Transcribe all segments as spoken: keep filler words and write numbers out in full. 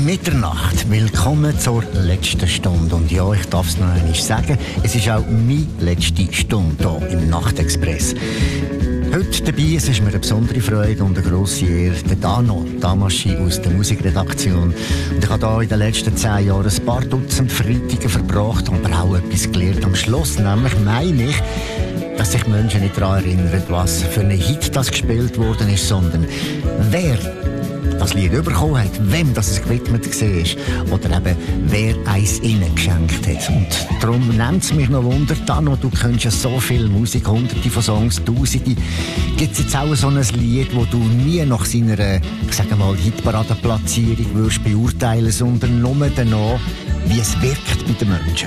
Mitternacht. Willkommen zur letzten Stunde. Und ja, ich darf es noch einmal sagen, es ist auch meine letzte Stunde hier im Nachtexpress. Heute dabei, es ist mir eine besondere Freude und eine grosse Ehre, der Dano Damaschi aus der Musikredaktion. Und ich habe hier in den letzten zehn Jahren ein paar Dutzend Freitage verbracht und auch etwas gelernt. Am Schluss nämlich meine ich, dass sich Menschen nicht daran erinnern, was für ein Hit das gespielt worden ist, sondern wer das Lied bekommen hat, wem das es gewidmet war oder eben wer eins ihnen geschenkt hat. Und darum nimmt es mich noch Wunder, Dano, du kennst ja so viel Musik, hunderte von Songs, tausende. Gibt es jetzt auch so ein Lied, das du nie nach seiner, ich sage mal, Hitparadenplatzierung würdest beurteilen, sondern nur danach, wie es wirkt bei den Menschen?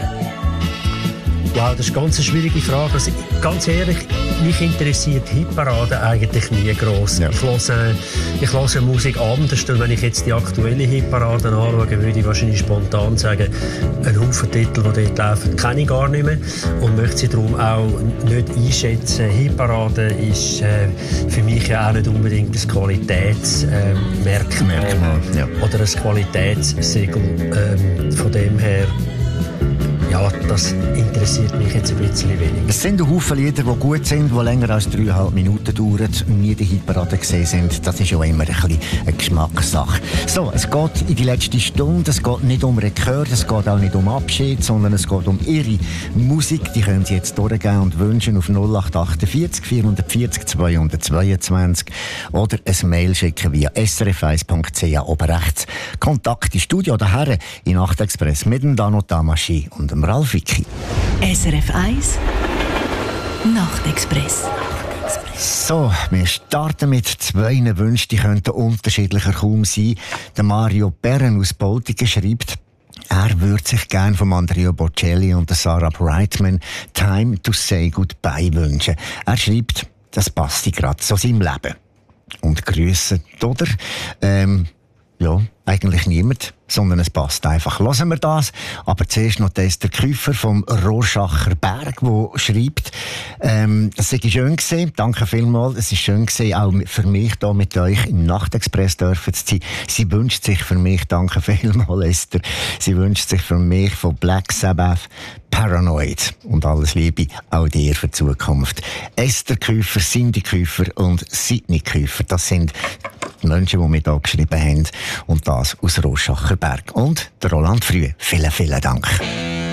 Ja, das ist eine ganz schwierige Frage. Also, ganz ehrlich, mich interessiert Hitparade eigentlich nie gross. Ja. Ich höre, ich höre Musik anders, und wenn ich jetzt die aktuelle Hitparade anschaue, würde ich wahrscheinlich spontan sagen, einen Haufen Titel, die dort laufen, kenne ich gar nicht mehr und möchte sie darum auch nicht einschätzen. Hitparade ist äh, für mich ja auch nicht unbedingt ein Qualitätsmerkmal äh, ja. oder ein Qualitätssiegel. Ähm, von dem her, ja, das interessiert mich jetzt ein bisschen weniger. Es sind ein Haufen Lieder, die gut sind, die länger als dreieinhalb Minuten dauern und nie in der Hitparade gesehen sind. Das ist ja immer ein bisschen eine Geschmackssache. So, es geht in die letzte Stunde. Es geht nicht um Rekord, es geht auch nicht um Abschied, sondern es geht um Ihre Musik. Die können Sie jetzt durchgeben und wünschen auf null acht achtundvierzig vierhundertvierzig zweihundertzweiundzwanzig oder ein Mail schicken via s r f eins punkt c h oben rechts. Kontakt im Studio daher in Nachtexpress mit dem Dano Damaschi und dem Ralf Wicki. S R F eins Nachtexpress. So, wir starten mit zwei Wünschen, die könnten unterschiedlicher kaum sein. Der Mario Perren aus Boltigen schreibt, er würde sich gerne von Andrea Bocelli und der Sarah Brightman «Time to Say Goodbye» wünschen. Er schreibt, das passt gerade zu seinem Leben. Und grüssen, oder? Ähm, ja, eigentlich niemand, sondern es passt einfach. Hören wir das. Aber zuerst noch der Küfer vom Rorschacher Berg, der schreibt, ähm, es sei schön gewesen. Danke vielmals. Es ist schön gewesen, auch für mich hier mit euch im Nachtexpress dürfen zu sein. Sie wünscht sich für mich, danke vielmals, Esther, sie wünscht sich für mich von Black Sabbath Paranoid und alles Liebe auch dir für die Zukunft. Esther Küfer, Cindy Küfer und Sidney Küfer, das sind die Menschen, die mir hier geschrieben haben. Und das aus Rorschacher Berg. Und der Roland Früh. Vielen, vielen Dank.